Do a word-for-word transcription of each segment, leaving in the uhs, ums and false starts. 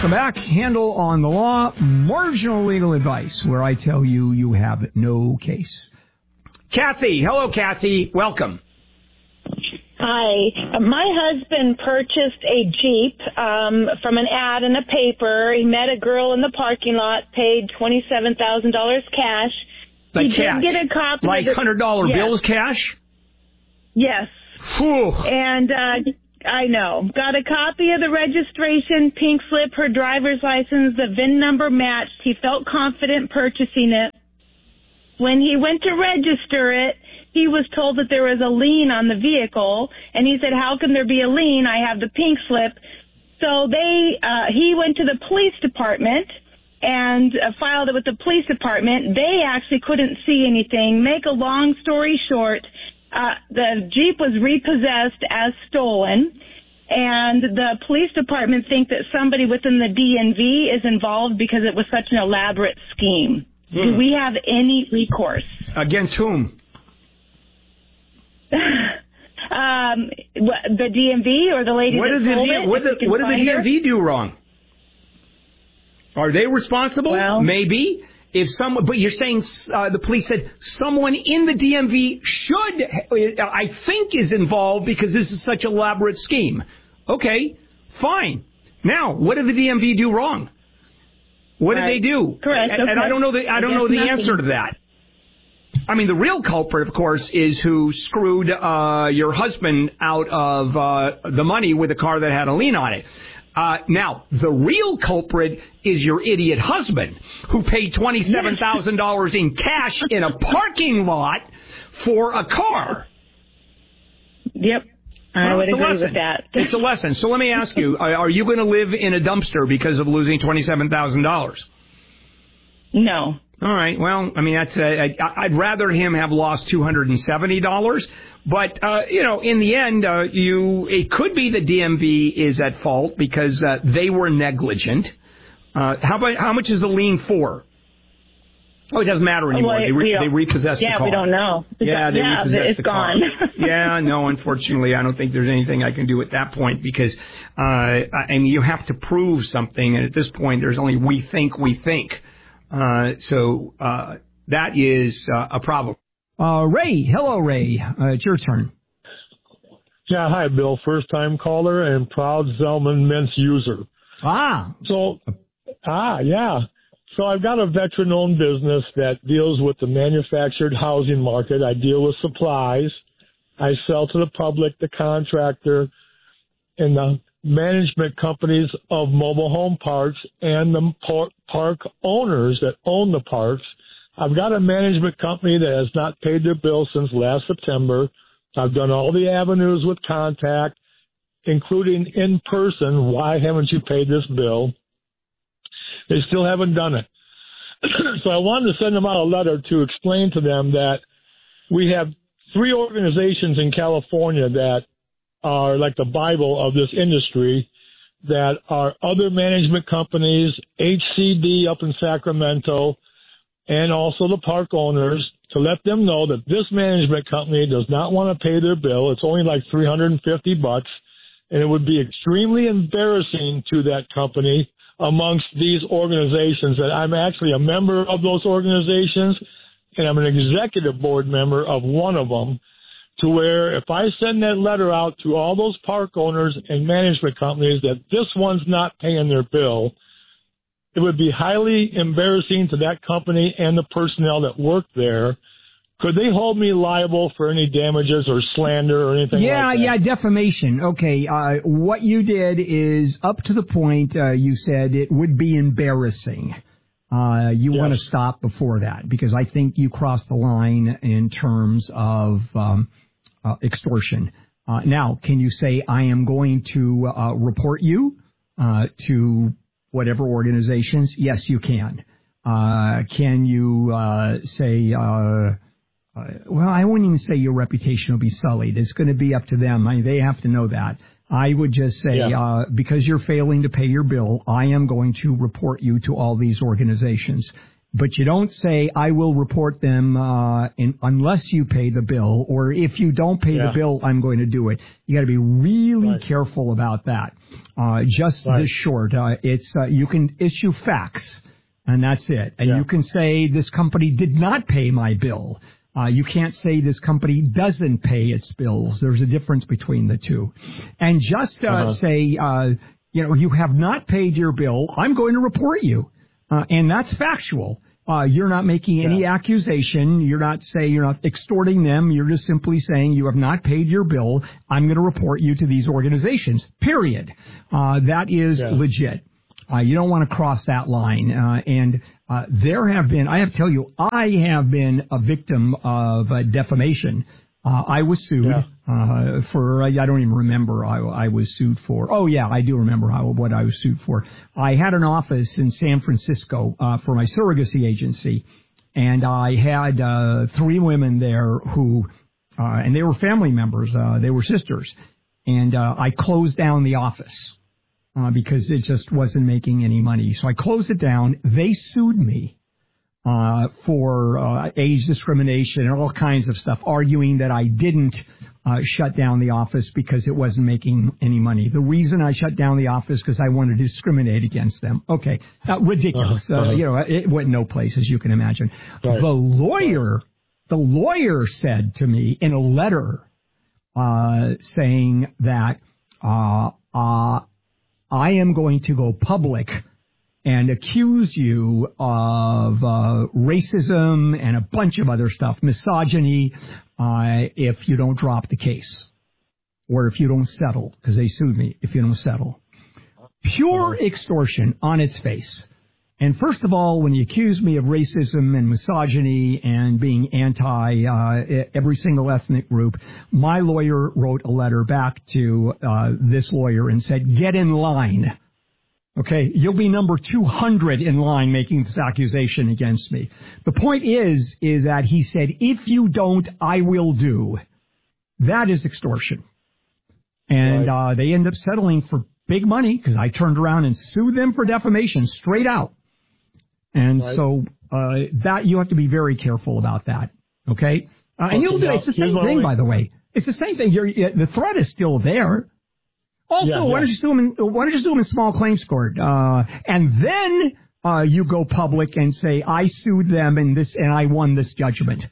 Welcome back. Handle on the Law, marginal legal advice, where I tell you you have no case. Kathy. Hello, Kathy. Welcome. Hi. My husband purchased a Jeep um, from an ad in a paper. He met a girl in the parking lot, paid twenty-seven thousand dollars cash. Like he cash? did get a copy like of the, one hundred dollar yes. bills cash? Yes. Whew. And uh, I know. Got a copy of the registration, pink slip, her driver's license, the V I N number matched. He felt confident purchasing it. When he went to register it, he was told that there was a lien on the vehicle, and he said, how can there be a lien? I have the pink slip. So they, uh, he went to the police department and uh, filed it with the police department. They actually couldn't see anything. Make a long story short, uh, the Jeep was repossessed as stolen, and the police department think that somebody within the D M V is involved because it was such an elaborate scheme. Hmm. Do we have any recourse? Against whom? um, the D M V or the lady what that did sold the, it? What, the, what did the D M V her? do wrong? Are they responsible? Well, maybe. If someone, but you're saying uh, the police said someone in the D M V should, I think, is involved because this is such an elaborate scheme. Okay, fine. Now, what did the D M V do wrong? What did right. they do? Correct. And, okay. and I don't know the I don't know the nothing. answer to that. I mean, the real culprit, of course, is who screwed uh, your husband out of uh, the money with a car that had a lien on it. Uh, now, the real culprit is your idiot husband, who paid twenty-seven thousand dollars in cash in a parking lot for a car. Yep. I well, would agree lesson. with that. It's a lesson. So let me ask you, are you going to live in a dumpster because of losing twenty-seven thousand dollars? No. All right. Well, I mean, that's a, I'd rather him have lost two hundred seventy dollars. But, uh, you know, in the end, uh, you it could be the D M V is at fault because uh, they were negligent. Uh, how about how much is the lien for? Oh, it doesn't matter anymore. Well, they, re- they repossessed yeah, the car. we don't know. It's yeah, they yeah, repossessed it's the gone. car. yeah, no, unfortunately, I don't think there's anything I can do at that point because, uh, I mean, you have to prove something. And at this point, there's only we think, we think. Uh, so uh, that is uh, a problem. Uh, Ray, hello, Ray. Uh, it's your turn. Yeah, hi, Bill. First-time caller and proud Zellman mints user. Ah. So, ah, yeah. So I've got a veteran-owned business that deals with the manufactured housing market. I deal with supplies. I sell to the public, the contractor, and the management companies of mobile home parks and the park owners that own the parks. I've got a management company that has not paid their bill since last September. I've done all the avenues with contact, including in person. Why haven't you paid this bill? They still haven't done it. So I wanted to send them out a letter to explain to them that we have three organizations in California that are like the Bible of this industry, that are other management companies, H C D up in Sacramento, and also the park owners, to let them know that this management company does not want to pay their bill. It's only like three hundred fifty bucks, and it would be extremely embarrassing to that company amongst these organizations that I'm actually a member of those organizations, and I'm an executive board member of one of them, to where if I send that letter out to all those park owners and management companies that this one's not paying their bill, it would be highly embarrassing to that company and the personnel that work there. Could they hold me liable for any damages or slander or anything yeah, like that? Yeah, yeah, defamation. Okay, uh, what you did is up to the point uh, you said it would be embarrassing. Uh, you yes. want to stop before that because I think you crossed the line in terms of um, uh, extortion. Uh, now, can you say, I am going to uh, report you uh, to whatever organizations? Yes, you can. Uh, can you uh, say... Uh, Uh, well, I wouldn't even say your reputation will be sullied. It's going to be up to them. I mean, they have to know that. I would just say, yeah. uh, because you're failing to pay your bill, I am going to report you to all these organizations. but you don't say, I will report them uh, in, unless you pay the bill, or if you don't pay yeah. the bill, I'm going to do it. You got to be really right. careful about that. Uh, just right. this short. Uh, it's uh, you can issue facts, and that's it. And yeah. you can say, this company did not pay my bill. Uh, you can't say this company doesn't pay its bills. There's a difference between the two. And just uh, uh-huh. say, uh, you know, you have not paid your bill. I'm going to report you. Uh, and that's factual. Uh, you're not making any yeah. accusation. You're not saying, you're not extorting them. You're just simply saying you have not paid your bill. I'm going to report you to these organizations, period. Uh, that is yeah. legit. Uh, you don't want to cross that line. Uh, and uh, there have been, I have to tell you, I have been a victim of uh, defamation. Uh, I was sued yeah. uh, for, I don't even remember I, I was sued for. Oh, yeah, I do remember how, what I was sued for. I had an office in San Francisco uh, for my surrogacy agency, and I had uh, three women there who, uh, and they were family members. Uh, they were sisters. And uh, I closed down the office. Uh, because it just wasn't making any money. So I closed it down. They sued me uh, for uh, age discrimination and all kinds of stuff, arguing that I didn't uh, shut down the office because it wasn't making any money. The reason I shut down the office because I wanted to discriminate against them. Okay, uh, ridiculous. Uh-huh. Uh, you know, it went no place, as you can imagine. Right. The lawyer, the lawyer said to me in a letter uh, saying that uh, uh I am going to go public and accuse you of uh, racism and a bunch of other stuff, misogyny, uh, if you don't drop the case or if you don't settle, because they sued me if you don't settle. Pure extortion on its face. And first of all, when you accuse me of racism and misogyny and being anti uh, every single ethnic group, my lawyer wrote a letter back to uh, this lawyer and said, get in line. Okay, you'll be number two hundred in line making this accusation against me. The point is, is that he said, if you don't, I will do. That is extortion. And right. uh, they end up settling for big money because I turned around and sued them for defamation straight out. And right. so uh, that you have to be very careful about that, okay? Uh, and you'll do it's the same thing, by the way. It's the same thing. You're, the threat is still there. Also, yeah, yeah. why don't you sue them? In, why don't you sue them in small claims court? Uh, and then uh, you go public and say, I sued them and this, and I won this judgment.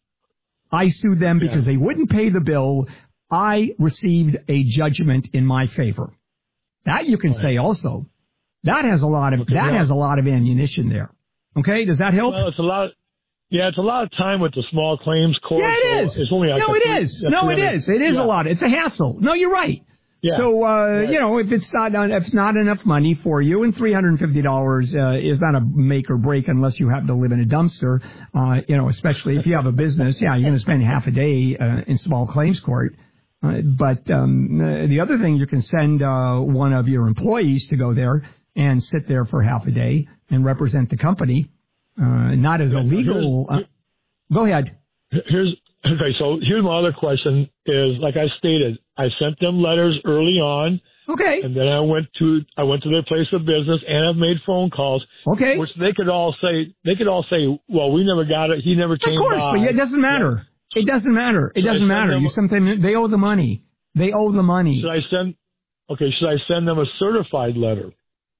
I sued them yeah. because they wouldn't pay the bill. I received a judgment in my favor. That you can right. say also. That has a lot of okay, that yeah. has a lot of ammunition there. Okay, does that help? Well, it's a lot. Yeah, it's a lot of time with the small claims court. Yeah, it is. So it's only like no, it is. No, it is. It is yeah. a lot. It's a hassle. No, you're right. Yeah. So uh, right. you know, if it's not if it's not enough money for you, and three hundred and fifty dollars uh, is not a make or break unless you have to live in a dumpster. Uh, you know, especially if you have a business. Yeah, you're going to spend half a day uh, in small claims court. Uh, but um, uh, the other thing, you can send uh, one of your employees to go there and sit there for half a day and represent the company, uh, not as a legal. Uh, go ahead. Here's okay. So here's my other question: is like I stated, I sent them letters early on. Okay. And then I went to I went to their place of business and I've made phone calls. Okay. Which they could all say they could all say, well, we never got it. He never came. Of course, by. But it doesn't matter. Yeah. It doesn't matter. It should doesn't matter. You something they owe the money. They owe the money. Should I send? Okay. Should I send them a certified letter?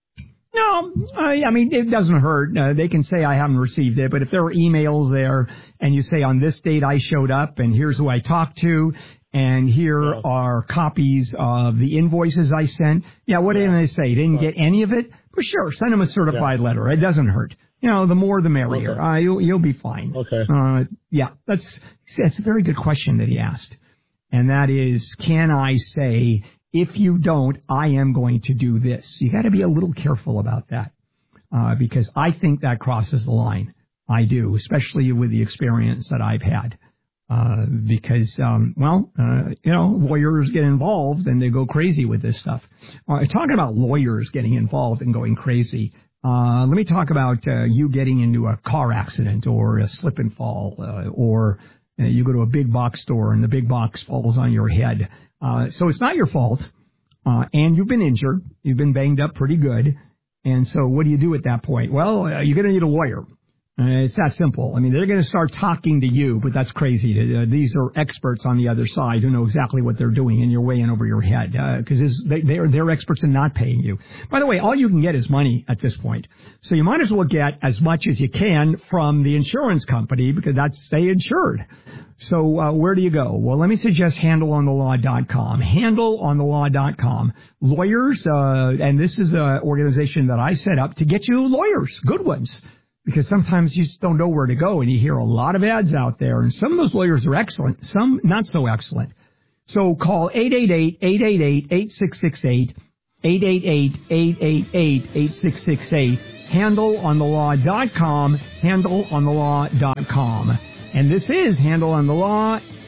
No, I, I mean, it doesn't hurt. Uh, they can say I haven't received it, but if there are emails there and you say on this date I showed up and here's who I talked to and here yeah. are copies of the invoices I sent. Yeah, what yeah. did they say? Didn't right. get any of it? But sure, send them a certified yeah. letter. It doesn't hurt. You know, the more the merrier. Okay. Uh, you'll, you'll be fine. Okay. Uh, yeah, that's, that's a very good question that he asked. And that is, can I say, if you don't, I am going to do this? You got to be a little careful about that uh, because I think that crosses the line. I do, especially with the experience that I've had. Uh, because, um, well, uh, you know, lawyers get involved and they go crazy with this stuff. Uh, talking about lawyers getting involved and going crazy, uh, let me talk about uh, you getting into a car accident or a slip and fall uh, or uh, you go to a big box store and the big box falls on your head. Uh, so it's not your fault, uh, and you've been injured. You've been banged up pretty good. And so what do you do at that point? Well, uh, you're going to need a lawyer. Uh, it's that simple. I mean, they're going to start talking to you, but that's crazy. Uh, these are experts on the other side who know exactly what they're doing, and you're way in over your head because uh, they, they're, they're experts in not paying you. By the way, all you can get is money at this point. So you might as well get as much as you can from the insurance company because that's they insured. So uh, where do you go? Well, let me suggest handle on the law dot com. handle on the law dot com. Lawyers, uh, and this is an organization that I set up to get you lawyers, good ones. Because sometimes you just don't know where to go, and you hear a lot of ads out there, and some of those lawyers are excellent, some not so excellent. So call eight eight eight, eight eight eight, eight six six eight, eight eight eight, eight eight eight, eight six six eight, handle on the law dot com, handle on the law dot com. And this is Handle on the Law,